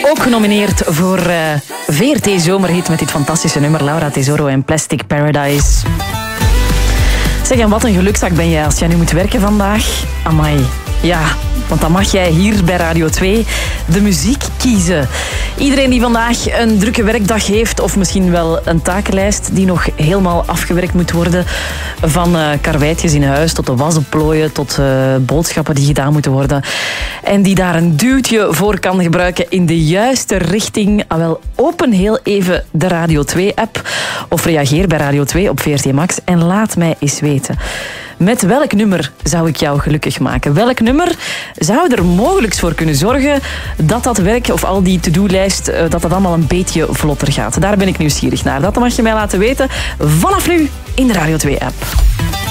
Ook genomineerd voor VRT Zomerhit met dit fantastische nummer. Laura Tesoro en Plastic Paradise. Zeg, en wat een gelukszak ben jij als jij nu moet werken vandaag. Amai, ja, want dan mag jij hier bij Radio 2 de muziek kiezen. Iedereen die vandaag een drukke werkdag heeft, of misschien wel een takenlijst die nog helemaal afgewerkt moet worden, van karweitjes in huis tot de was opplooien, tot boodschappen die gedaan moeten worden, en die daar een duwtje voor kan gebruiken in de juiste richting. Wel, open heel even de Radio 2-app of reageer bij Radio 2 op VRT Max en laat mij eens weten. Met welk nummer zou ik jou gelukkig maken? Welk nummer zou er mogelijk voor kunnen zorgen dat dat werk of al die to-do-lijst, dat allemaal een beetje vlotter gaat? Daar ben ik nieuwsgierig naar. Dat mag je mij laten weten vanaf nu in de Radio 2-app.